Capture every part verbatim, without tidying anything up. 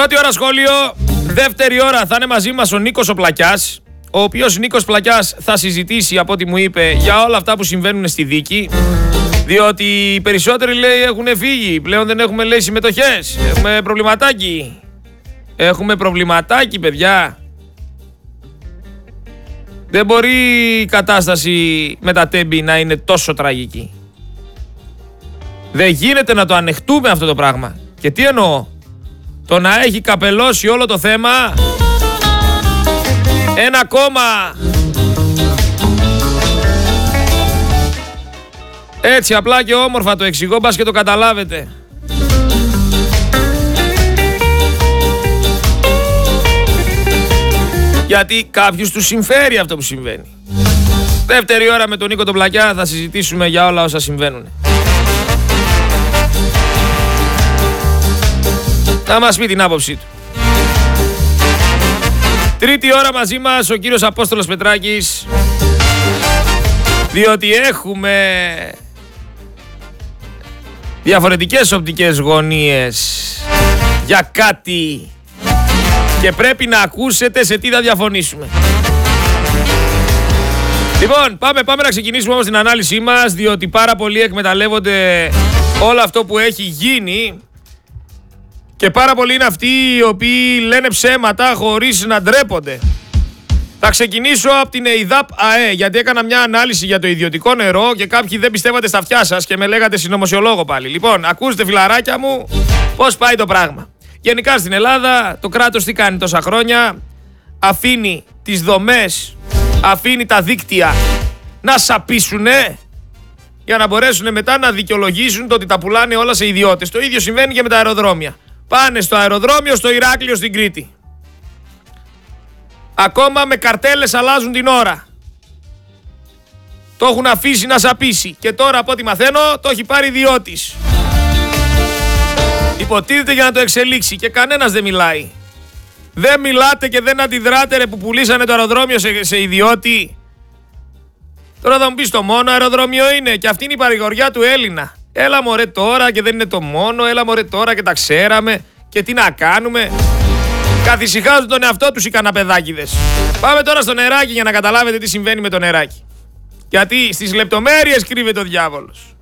Πρώτη ώρα σχόλιο, δεύτερη ώρα θα είναι μαζί μας ο Νίκος ο Πλακιάς, ο οποίος Νίκος Πλακιάς θα συζητήσει, από ό,τι μου είπε, για όλα αυτά που συμβαίνουν στη δίκη. Διότι οι περισσότεροι, λέει, έχουν φύγει. Πλέον δεν έχουμε, λέει, συμμετοχές. Έχουμε προβληματάκι. Έχουμε προβληματάκι, παιδιά. Δεν μπορεί η κατάσταση με τα τέμπη να είναι τόσο τραγική. Δεν γίνεται να το ανεχτούμε αυτό το πράγμα. Και τι εννοώ? Το να έχει καπελώσει όλο το θέμα ένα κόμμα. Έτσι απλά και όμορφα το εξηγώ, μπας και το καταλάβετε. Γιατί κάποιους τους συμφέρει αυτό που συμβαίνει. Δεύτερη ώρα με τον Νίκο τον Πλακιά θα συζητήσουμε για όλα όσα συμβαίνουν. Να μας πει την άποψή του. Τρίτη ώρα μαζί μας ο κύριος Απόστολος Πετράκης, διότι έχουμε διαφορετικές οπτικές γωνίες για κάτι και πρέπει να ακούσετε σε τι θα διαφωνήσουμε. Λοιπόν, πάμε, πάμε να ξεκινήσουμε όμως την ανάλυση μας, διότι πάρα πολλοί εκμεταλλεύονται όλο αυτό που έχει γίνει και πάρα πολλοί είναι αυτοί οι οποίοι λένε ψέματα χωρίς να ντρέπονται. Θα ξεκινήσω από την ΕΙΔΑΠ ΑΕ, γιατί έκανα μια ανάλυση για το ιδιωτικό νερό και κάποιοι δεν πιστεύατε στα αυτιά σας και με λέγατε συνωμοσιολόγο πάλι. Λοιπόν, ακούστε φιλαράκια μου πώς πάει το πράγμα. Γενικά στην Ελλάδα το κράτος τι κάνει τόσα χρόνια? Αφήνει τις δομές, αφήνει τα δίκτυα να σαπίσουνε για να μπορέσουν μετά να δικαιολογήσουν το ότι τα πουλάνε όλα σε ιδιώτες. Το ίδιο συμβαίνει και με τα αεροδρόμια. Πάνε στο αεροδρόμιο στο Ηράκλειο στην Κρήτη. Ακόμα με καρτέλες αλλάζουν την ώρα. Το έχουν αφήσει να σαπίσει. Και τώρα από ό,τι μαθαίνω το έχει πάρει ιδιώτης. Υποτίθεται για να το εξελίξει και κανένας δεν μιλάει. Δεν μιλάτε και δεν αντιδράτε, ρε, που πουλήσανε το αεροδρόμιο σε, σε ιδιώτη. Τώρα θα μου πεις το μόνο αεροδρόμιο είναι και αυτή είναι η παρηγοριά του Έλληνα. Έλα μωρέ τώρα και δεν είναι το μόνο, έλα μωρέ τώρα και τα ξέραμε και τι να κάνουμε. Καθησυχάζουν τον εαυτό τους οι καναπεδάκηδες. Πάμε τώρα στο νεράκι για να καταλάβετε τι συμβαίνει με το νεράκι. Γιατί στις λεπτομέρειες κρύβεται ο διάβολος.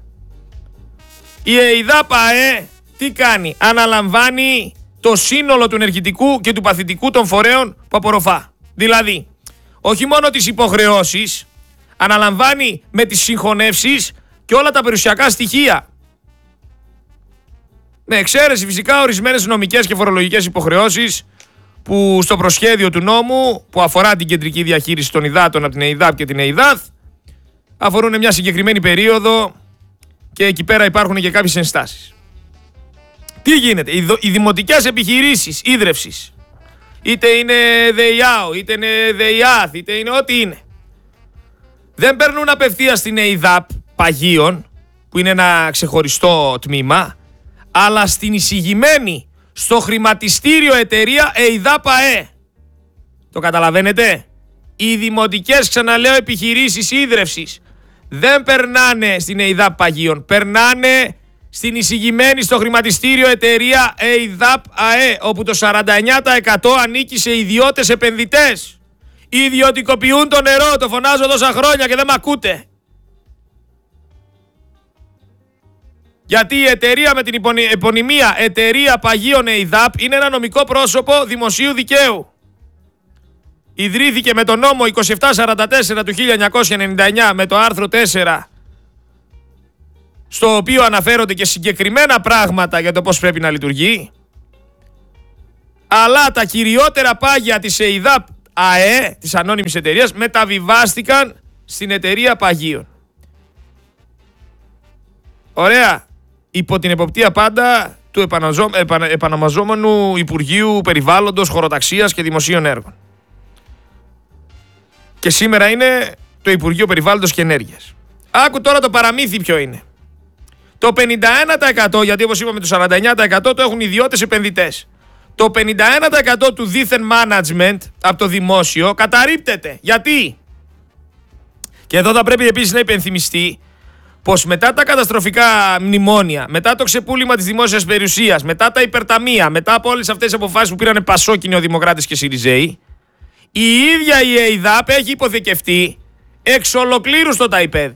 Η ΕΙΔΑΠ ΑΕ τι κάνει? Αναλαμβάνει το σύνολο του ενεργητικού και του παθητικού των φορέων που απορροφά. Δηλαδή, όχι μόνο τις υποχρεώσεις, αναλαμβάνει με τις συγχωνεύσεις και όλα τα περιουσιακά στοιχεία. Με εξαίρεση φυσικά ορισμένες νομικές και φορολογικές υποχρεώσεις που στο προσχέδιο του νόμου που αφορά την κεντρική διαχείριση των υδάτων από την ΕΙΔΑΠ και την ΕΙΔΑΘ αφορούν μια συγκεκριμένη περίοδο και εκεί πέρα υπάρχουν και κάποιες ενστάσεις. Τι γίνεται? Οι, οι δημοτικές επιχειρήσεις ίδρευσης, είτε είναι ΔΕΙΑΟ, είτε είναι ΔΕΙΑΘ, είτε είναι ό,τι είναι, δεν περνούν απευθείας στην ΕΙΔΑΠ Παγίων, που είναι ένα ξεχωριστό τμήμα, αλλά στην εισηγημένη στο χρηματιστήριο εταιρεία ΕΙΔΑΠ ΑΕ. Το καταλαβαίνετε? Οι δημοτικές, ξαναλέω, επιχειρήσεις ίδρευσης δεν περνάνε στην ΕΙΔΑΠ Παγίων, περνάνε στην εισηγημένη στο χρηματιστήριο εταιρεία ΕΙΔΑΠ ΑΕ, όπου το σαράντα εννέα τοις εκατό ανήκει σε ιδιώτες επενδυτές. Ιδιωτικοποιούν το νερό, το φωνάζω τόσα χρόνια και δεν μ' ακούτε. Γιατί η εταιρεία με την επωνυμία Εταιρεία Παγίων ΕΙΔΑΠ είναι ένα νομικό πρόσωπο δημοσίου δικαίου. Ιδρύθηκε με τον νόμο είκοσι επτά σαράντα τέσσερα του χίλια εννιακόσια ενενήντα εννέα με το άρθρο τέσσερα, στο οποίο αναφέρονται και συγκεκριμένα πράγματα για το πώς πρέπει να λειτουργεί. Αλλά τα κυριότερα πάγια της ΕΙΔΑΠ ΑΕ, της ανώνυμης εταιρείας, μεταβιβάστηκαν στην Εταιρεία Παγίων. Ωραία. Υπό την εποπτεία πάντα του επαναζω... επανα... επαναμαζόμενου Υπουργείου Περιβάλλοντος, Χωροταξίας και Δημοσίων Έργων. Και σήμερα είναι το Υπουργείο Περιβάλλοντος και Ενέργειας. Άκου τώρα το παραμύθι ποιο είναι. Το πενήντα ένα τοις εκατό, γιατί όπως είπαμε το σαράντα εννέα τοις εκατό το έχουν ιδιώτες επενδυτές. Το πενήντα ένα τοις εκατό του δίθεν management από το δημόσιο καταρρίπτεται. Γιατί? Και εδώ θα πρέπει επίσης να υπενθυμιστεί πως μετά τα καταστροφικά μνημόνια, μετά το ξεπούλημα της δημόσιας περιουσίας, μετά τα υπερταμεία, μετά από όλες αυτές τις αποφάσεις που πήρανε Πασόκοι, Νεοδημοκράτες και Συριζέοι, η ίδια η ΕΙΔΑΠ έχει υποθηκευτεί εξ ολοκλήρου στο ΤΑΙΠΕΔ.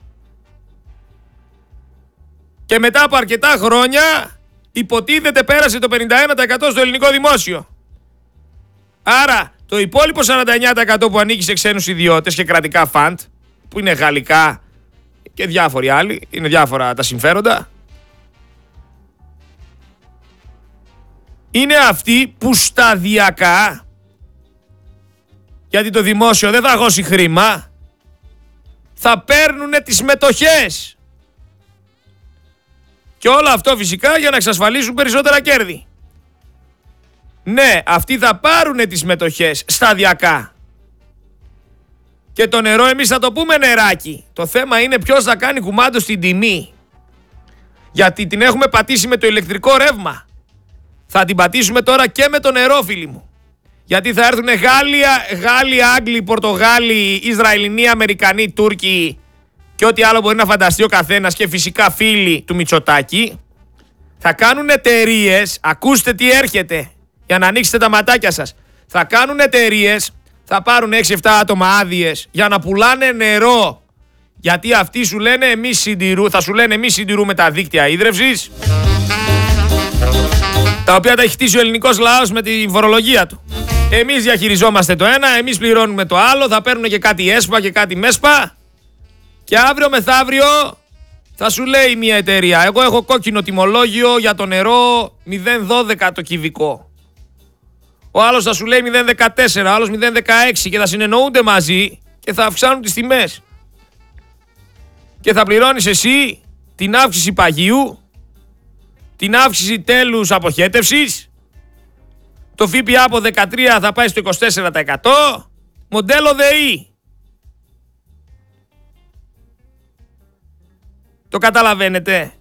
Και μετά από αρκετά χρόνια υποτίθεται πέρασε το πενήντα ένα τοις εκατό στο ελληνικό δημόσιο. Άρα το υπόλοιπο σαράντα εννέα τοις εκατό που ανήκει σε ξένους ιδιώτες και κρατικά φαντ, που είναι γαλλικά και διάφοροι άλλοι, είναι διάφορα τα συμφέροντα, είναι αυτοί που σταδιακά, γιατί το δημόσιο δεν θα γώσει χρήμα, θα παίρνουν τις μετοχές. Και όλο αυτό φυσικά για να εξασφαλίσουν περισσότερα κέρδη. Ναι, αυτοί θα πάρουν τις μετοχές σταδιακά. Και το νερό εμείς θα το πούμε νεράκι. Το θέμα είναι ποιος θα κάνει κουμάντο στην τιμή. Γιατί την έχουμε πατήσει με το ηλεκτρικό ρεύμα. Θα την πατήσουμε τώρα και με το νερό, φίλοι μου. Γιατί θα έρθουν Γάλλοι, Γάλλοι, Άγγλοι, Πορτογάλοι, Ισραηλινοί, Αμερικανοί, Τούρκοι και ό,τι άλλο μπορεί να φανταστεί ο καθένας, και φυσικά φίλοι του Μητσοτάκη. Θα κάνουν εταιρείες, ακούστε τι έρχεται, για να ανοίξετε τα ματάκια σας. Θα κάνουν εταιρείες, θα πάρουν έξι εφτά άτομα άδειες για να πουλάνε νερό. Γιατί αυτοί σου λένε εμείς συντηρού, θα σου λένε εμείς συντηρούμε τα δίκτυα ίδρευσης, τα οποία τα έχει χτίσει ο ελληνικός λαός με τη φορολογία του. Εμείς διαχειριζόμαστε το ένα, εμείς πληρώνουμε το άλλο, θα παίρνουν και κάτι ΕΣΠΑ και κάτι ΜΕΣΠΑ. Και αύριο μεθαύριο θα σου λέει μια εταιρεία, εγώ έχω κόκκινο τιμολόγιο για το νερό μηδέν κόμμα δώδεκα το κυβικό. Ο άλλος θα σου λέει μηδέν κόμμα δεκατέσσερα, ο άλλος μηδέν κόμμα δεκαέξι, και θα συνεννοούνται μαζί και θα αυξάνουν τις τιμές. Και θα πληρώνεις εσύ την αύξηση παγίου, την αύξηση τέλους αποχέτευσης, το ΦΠΑ από δεκατρία θα πάει στο είκοσι τέσσερα τοις εκατό, μοντέλο ΔΕΗ. Το καταλαβαίνετε?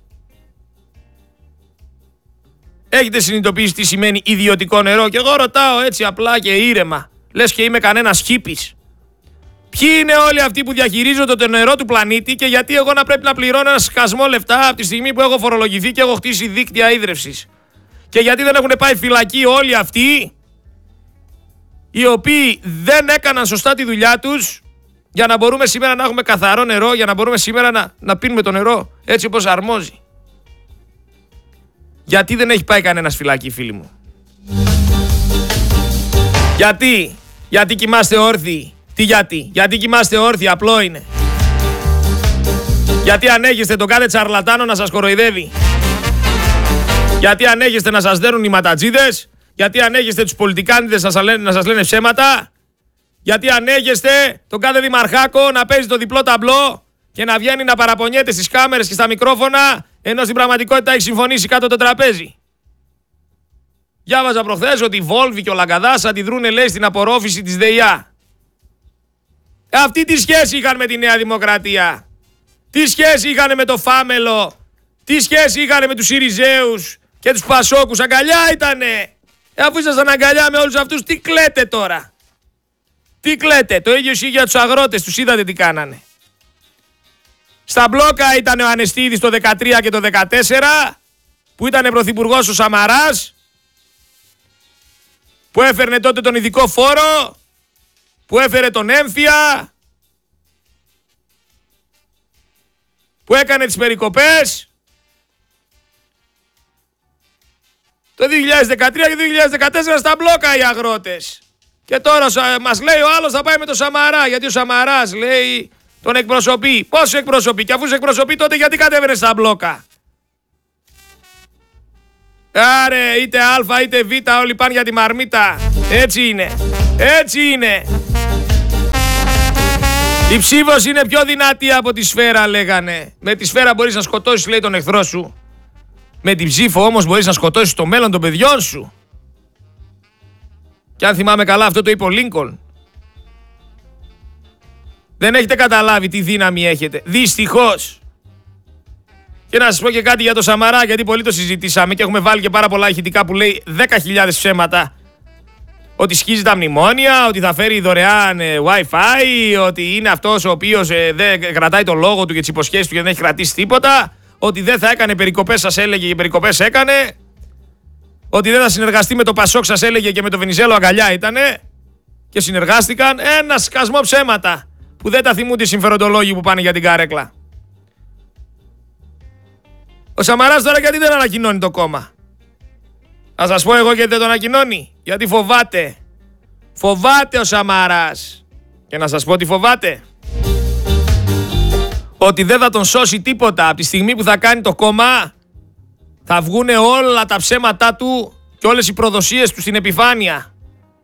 Έχετε συνειδητοποιήσει τι σημαίνει ιδιωτικό νερό? Και εγώ ρωτάω έτσι απλά και ήρεμα, λες και είμαι κανένας χίπης. Ποιοι είναι όλοι αυτοί που διαχειρίζονται το νερό του πλανήτη και γιατί εγώ να πρέπει να πληρώνω ένα σκασμό λεφτά από τη στιγμή που έχω φορολογηθεί και έχω χτίσει δίκτυα ίδρευσης? Και γιατί δεν έχουν πάει φυλακή όλοι αυτοί οι οποίοι δεν έκαναν σωστά τη δουλειά τους, για να μπορούμε σήμερα να έχουμε καθαρό νερό, για να μπορούμε σήμερα να, να πίνουμε το νερό έτσι όπως αρμόζει? Γιατί δεν έχει πάει κανένας φυλακή, φίλοι μου? Γιατί? Γιατί κοιμάστε όρθιοι? Τι γιατί? Γιατί κοιμάστε όρθιοι, απλό είναι. Γιατί ανέχεστε τον κάθε τσαρλατάνο να σας κοροϊδεύει? Γιατί ανέχεστε να σας δέρουν οι ματατζίδες? Γιατί ανέχεστε τους πολιτικάνιδες να σας λένε, να σας λένε ψέματα? Γιατί ανέχεστε τον κάθε δημαρχάκο να παίζει το διπλό ταμπλό και να βγαίνει να παραπονιέται στις κάμερες και στα μικρόφωνα, ενώ στην πραγματικότητα έχει συμφωνήσει κάτω το τραπέζι? Διάβαζα προχθές ότι η Βόλβη και ο Λαγκαδάς αντιδρούνε, λέει, στην απορρόφηση της ΔΕΙΑ. Αυτή τι σχέση είχαν με τη Νέα Δημοκρατία? Τι σχέση είχαν με το Φάμελο? Τι σχέση είχαν με τους Συριζέους και τους Πασόκους? Αγκαλιά ήτανε. Αφού ήσασταν αγκαλιά με όλους αυτούς, τι κλαίτε τώρα? Τι κλαίτε? Το ίδιο ισχύει για τους αγρότες, τους είδατε τι κάνανε. Στα μπλόκα ήταν ο Ανεστίδης το δεκατρία και το δεκατέσσερα, που ήταν πρωθυπουργός ο Σαμαράς, που έφερνε τότε τον ειδικό φόρο, που έφερε τον έμφυα, που έκανε τις περικοπές. Το δύο χιλιάδες δεκατρία και δύο χιλιάδες δεκατέσσερα στα μπλόκα οι αγρότες. Και τώρα μας λέει ο άλλος θα πάει με τον Σαμαρά, γιατί ο Σαμαράς, λέει, τον εκπροσωπεί. Πώς εκπροσωπεί? Και αφού σε εκπροσωπεί, τότε γιατί κατέβαινε στα μπλόκα? Άρε, είτε Α είτε Β, όλοι πάνε για τη μαρμίτα. Έτσι είναι. Έτσι είναι. Η ψήφος είναι πιο δυνατή από τη σφαίρα, λέγανε. Με τη σφαίρα μπορείς να σκοτώσεις, λέει, τον εχθρό σου. Με την ψήφο όμως μπορείς να σκοτώσεις το μέλλον των παιδιών σου. Και αν θυμάμαι καλά, αυτό το είπε ο Λίνκολν. Δεν έχετε καταλάβει τι δύναμη έχετε. Δυστυχώς. Και να σας πω και κάτι για το Σαμαρά, γιατί πολύ το συζητήσαμε και έχουμε βάλει και πάρα πολλά ηχητικά που λέει δέκα χιλιάδες ψέματα. ότι σκίζει τα μνημόνια, ότι θα φέρει δωρεάν ε, Wi-Fi, ότι είναι αυτός ο οποίος ε, δεν κρατάει το λόγο του και τις υποσχέσεις του και δεν έχει κρατήσει τίποτα, ότι δεν θα έκανε περικοπές, σας έλεγε, και περικοπές έκανε, ότι δεν θα συνεργαστεί με το Πασόκ, σας έλεγε, και με το Βενιζέλο αγκαλιά ήτανε και συνεργάστηκαν. Ένα σκασμό ψέματα που δεν τα θυμούνται οι συμφεροντολόγοι που πάνε για την καρέκλα. Ο Σαμαράς τώρα γιατί δεν ανακοινώνει το κόμμα? Θα σας πω εγώ γιατί δεν το ανακοινώνει. Γιατί φοβάται. Φοβάται ο Σαμαράς. Και να σας πω τι φοβάται. Ότι δεν θα τον σώσει τίποτα. Από τη στιγμή που θα κάνει το κόμμα, θα βγούνε όλα τα ψέματά του και όλες οι προδοσίες του στην επιφάνεια.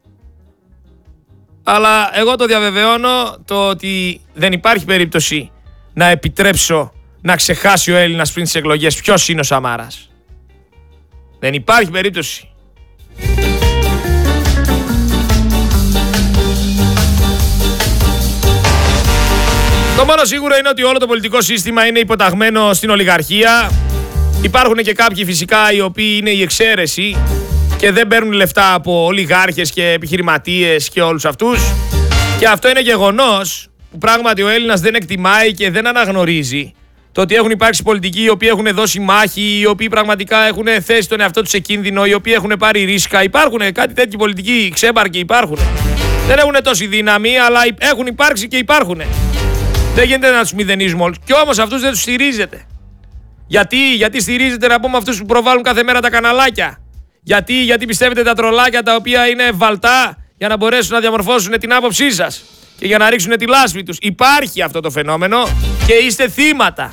Αλλά εγώ το διαβεβαιώνω το ότι δεν υπάρχει περίπτωση να επιτρέψω να ξεχάσει ο Έλληνας πριν τις εκλογές ποιος είναι ο Σαμάρας. Δεν υπάρχει περίπτωση. Το μόνο σίγουρο είναι ότι όλο το πολιτικό σύστημα είναι υποταγμένο στην ολιγαρχία. Υπάρχουν και κάποιοι φυσικά οι οποίοι είναι η εξαίρεση και δεν παίρνουν λεφτά από ολιγάρχες και επιχειρηματίες και όλους αυτούς. Και αυτό είναι γεγονός που πράγματι ο Έλληνας δεν εκτιμάει και δεν αναγνωρίζει. Το ότι έχουν υπάρξει πολιτικοί οι οποίοι έχουν δώσει μάχη, οι οποίοι πραγματικά έχουν θέσει τον εαυτό τους σε κίνδυνο, οι οποίοι έχουν πάρει ρίσκα. Υπάρχουν κάτι τέτοιοι πολιτικοί, ξέμπαρκοι υπάρχουν. Δεν έχουν τόση δύναμη, αλλά έχουν υπάρξει και υπάρχουν. Δεν γίνεται να τους μηδενίζουμε όλους. Κι όμως αυτούς δεν τους στηρίζετε. Γιατί, γιατί στηρίζετε να πούμε αυτούς που προβάλλουν κάθε μέρα τα καναλάκια? Γιατί, γιατί πιστεύετε τα τρολάκια τα οποία είναι βαλτά για να μπορέσουν να διαμορφώσουν την άποψή σας και για να ρίξουν τη λάσπη τους? Υπάρχει αυτό το φαινόμενο και είστε θύματα.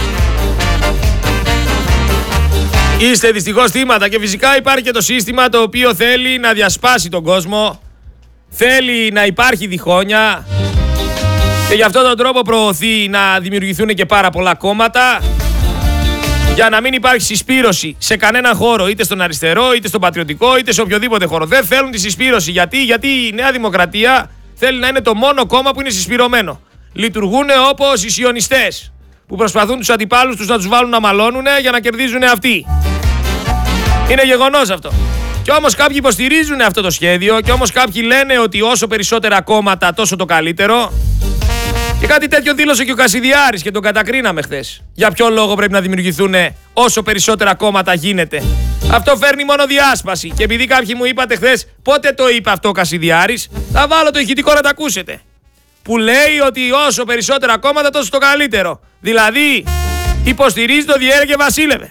Είστε δυστυχώς θύματα και φυσικά υπάρχει και το σύστημα το οποίο θέλει να διασπάσει τον κόσμο, θέλει να υπάρχει διχόνοια και γι' αυτόν τον τρόπο προωθεί να δημιουργηθούν και πάρα πολλά κόμματα για να μην υπάρχει συσπήρωση σε κανένα χώρο, είτε στον αριστερό, είτε στον πατριωτικό, είτε σε οποιοδήποτε χώρο. Δεν θέλουν τη συσπήρωση. Γιατί, γιατί η Νέα Δημοκρατία θέλει να είναι το μόνο κόμμα που είναι συσπηρωμένο. Λειτουργούν όπως οι σιωνιστές που προσπαθούν τους αντιπάλους τους να τους βάλουν να μαλώνουν για να κερδίζουν αυτοί. Είναι γεγονός αυτό. Και όμως κάποιοι υποστηρίζουν αυτό το σχέδιο και όμως κάποιοι λένε ότι όσο περισσότερα κόμματα τόσο το καλύτερο. Και κάτι τέτοιο δήλωσε και ο Κασιδιάρης και τον κατακρίναμε χθες. Για ποιο λόγο πρέπει να δημιουργηθούν όσο περισσότερα κόμματα γίνεται? Αυτό φέρνει μόνο διάσπαση. Και επειδή κάποιοι μου είπατε χθες πότε το είπε αυτό ο Κασιδιάρης, θα βάλω το ηχητικό να τα ακούσετε. Που λέει ότι όσο περισσότερα κόμματα τόσο το καλύτερο. Δηλαδή υποστηρίζει το διέρε και βασίλευε.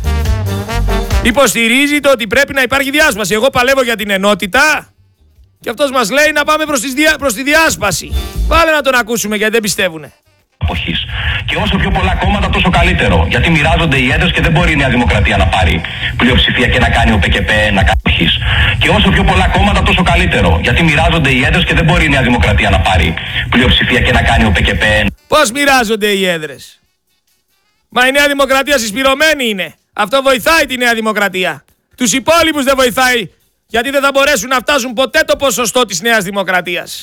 Υποστηρίζει το ότι πρέπει να υπάρχει διάσπαση. Εγώ παλεύω για την ενότητα. Και αυτός μας λέει να πάμε προς, δια... προς τη διάσπαση. Πάλε να τον ακούσουμε γιατί δεν πιστεύουνε. Αποχής. Και όσο πιο πολλά κόμματα τόσο καλύτερο. Γιατί μοιράζονται οι έδρες και δεν μπορεί η Νέα Δημοκρατία να πάρει πλειοψηφία και να κάνει ο ΠΚΠ να κάνει αποχής. Και όσο πιο πολλά κόμματα τόσο καλύτερο. Γιατί μοιράζονται οι έδρες και δεν μπορεί η Νέα Δημοκρατία να πάρει πλειοψηφία και να κάνει ο ΠΚΠ. Πώς μοιράζονται οι έδρες? Μα η Νέα Δημοκρατία συσπηρωμένη είναι. Αυτό βοηθάει τη Νέα Δημοκρατία. Τους υπόλοιπους δεν βοηθάει. Γιατί δεν θα μπορέσουν να φτάσουν ποτέ το ποσοστό της Νέας Δημοκρατίας.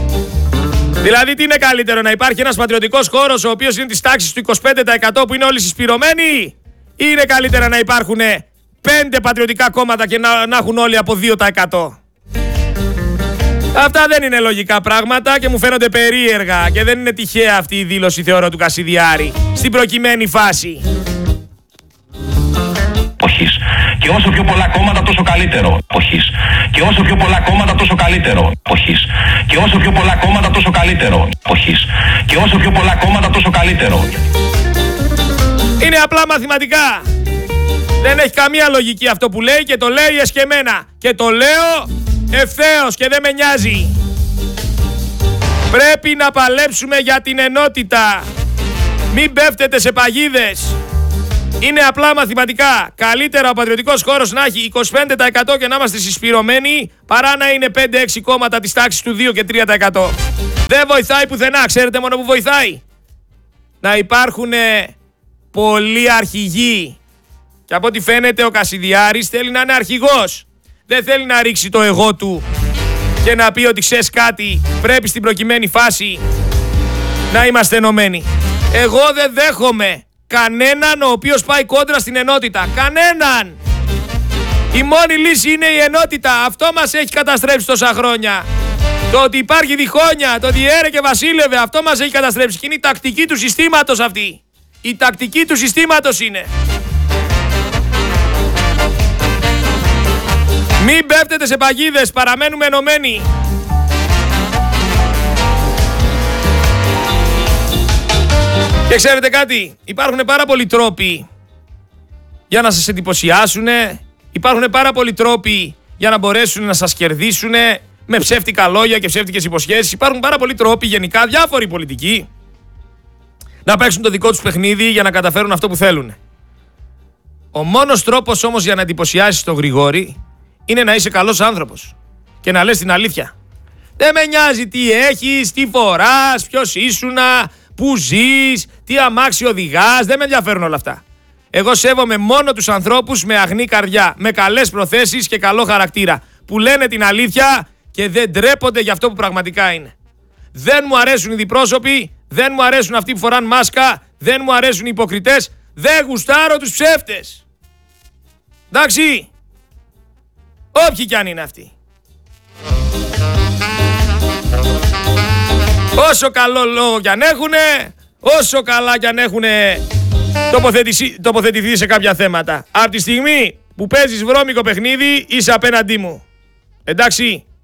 Δηλαδή τι είναι καλύτερο, να υπάρχει ένας πατριωτικός χώρος ο οποίος είναι της τάξης του είκοσι πέντε τοις εκατό που είναι όλοι συσπηρωμένοι, ή είναι καλύτερα να υπάρχουν πέντε πατριωτικά κόμματα και να, να έχουν όλοι από δύο τοις εκατό? Αυτά δεν είναι λογικά πράγματα και μου φαίνονται περίεργα και δεν είναι τυχαία αυτή η δήλωση, θεωρώ, του Κασιδιάρη στην προκειμένη φάση. Αποχής. Και όσο πιο πολλά κόμματα τόσο καλύτερο. Αποχής. Και όσο πιο πολλά κόμματα τόσο καλύτερο. Αποχής. Και όσο πιο πολλά κόμματα τόσο καλύτερο. Αποχής. Και όσο πιο πολλά κόμματα τόσο καλύτερο. Είναι απλά μαθηματικά. Δεν έχει καμία λογική αυτό που λέει και το λέει εσκεμμένα. Και το λέω ευθέως και δεν με νοιάζει. Πρέπει να παλέψουμε για την ενότητα. Μην πέφτετε σε παγίδες. Είναι απλά μαθηματικά. Καλύτερα ο πατριωτικός χώρος να έχει είκοσι πέντε τοις εκατό και να είμαστε συσπηρωμένοι παρά να είναι πέντε έξι κόμματα της τάξης του δύο και τρία τοις εκατό. Δεν βοηθάει πουθενά. Ξέρετε μόνο που βοηθάει? Να υπάρχουν πολλοί αρχηγοί. Και από ό,τι φαίνεται ο Κασιδιάρης θέλει να είναι αρχηγός. Δεν θέλει να ρίξει το εγώ του και να πει ότι ξέρεις κάτι, πρέπει στην προκειμένη φάση να είμαστε ενωμένοι. Εγώ δεν δέχομαι κανέναν ο οποίος πάει κόντρα στην ενότητα. Κανέναν! Η μόνη λύση είναι η ενότητα. Αυτό μας έχει καταστρέψει τόσα χρόνια. Το ότι υπάρχει διχόνοια, το ότι έρε και βασίλευε, αυτό μας έχει καταστρέψει. Και είναι η τακτική του συστήματος αυτή. Η τακτική του συστήματος είναι. Μην πέφτετε σε παγίδες, παραμένουμε ενωμένοι. Και ξέρετε κάτι, υπάρχουν πάρα πολλοί τρόποι για να σας εντυπωσιάσουν, υπάρχουν πάρα πολλοί τρόποι για να μπορέσουν να σας κερδίσουν με ψεύτικα λόγια και ψεύτικες υποσχέσεις. Υπάρχουν πάρα πολλοί τρόποι γενικά, διάφοροι πολιτικοί, να παίξουν το δικό τους παιχνίδι για να καταφέρουν αυτό που θέλουν. Ο μόνος τρόπος όμως για να εντυπωσιάσεις τον Γρηγόρη είναι να είσαι καλός άνθρωπος και να λες την αλήθεια. Δεν με νοιάζει τι έχεις, τι φοράς, ποιος ήσουνα, πού ζεις, τι αμάξι οδηγάς, δεν με ενδιαφέρουν όλα αυτά. Εγώ σέβομαι μόνο τους ανθρώπους με αγνή καρδιά, με καλές προθέσεις και καλό χαρακτήρα, που λένε την αλήθεια και δεν ντρέπονται για αυτό που πραγματικά είναι. Δεν μου αρέσουν οι διπρόσωποι, δεν μου αρέσουν αυτοί που φοράν μάσκα, δεν μου αρέσουν οι υποκριτές, δεν γουστάρω τους ψεύτες. Εντάξει, όποιοι κι αν είναι αυτοί. Όσο καλό λόγο κι αν έχουνε, όσο καλά κι αν έχουνε τοποθετηθεί σε κάποια θέματα. Από τη στιγμή που παίζεις βρώμικο παιχνίδι, είσαι απέναντί μου. Εντάξει.